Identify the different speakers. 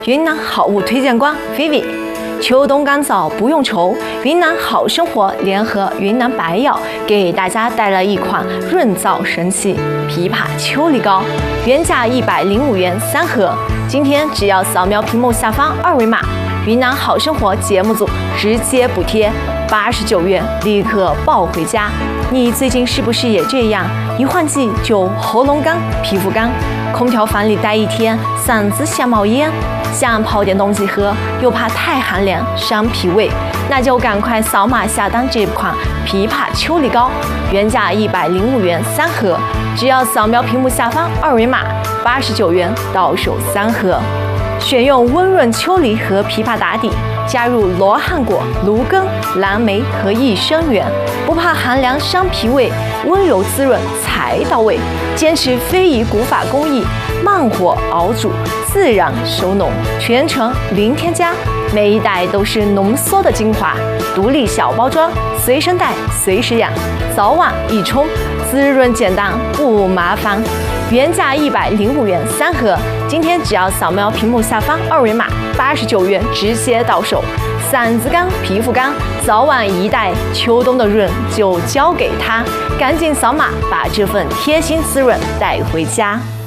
Speaker 1: 云南好物推荐官菲菲，秋冬干燥不用愁，云南好生活联合云南白药给大家带来一款润燥神器——枇杷秋梨膏，原价105元3盒，今天只要扫描屏幕下方二维码，云南好生活节目组直接补贴89元，立刻抱回家。你最近是不是也这样？一换季就喉咙干、皮肤干，空调房里待一天，嗓子像冒烟。想泡点东西喝，又怕太寒凉伤脾胃，那就赶快扫码下单这款枇杷秋梨膏，原价105元3盒，只要扫描屏幕下方二维码，89元到手3盒。选用温润秋梨和枇杷打底，加入罗汉果、芦根、蓝莓和益生元，不怕寒凉伤脾胃，温柔滋润才到位。坚持非遗古法工艺，慢火熬煮，自然收浓，全程零添加，每一袋都是浓缩的精华，独立小包装，随身带随时养，早晚一冲，滋润简单不麻烦。原价105元3盒，今天只要扫描屏幕下方二维码，89元直接到手。嗓子干、皮肤干，早晚一袋，秋冬的润就交给它，赶紧扫码把这份贴心滋润带回家。